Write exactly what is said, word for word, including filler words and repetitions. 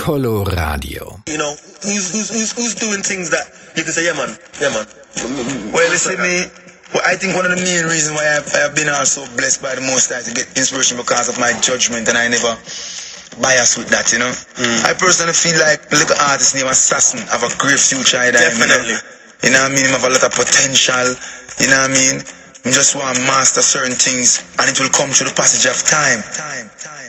Coloradio. You know, who's, who's, who's, who's doing things that you can say, yeah man, yeah man. Well, you see me, well, I think one of the main reasons why I've, I've been also blessed by the Most High to get inspiration because of my judgment, and I never bias with that, you know. Mm. I personally feel like a little artist named Assassin have a great future. Definitely. You know? You know what I mean? Him have a lot of potential. You know what I mean? I just want to master certain things, and it will come through the passage of time. time.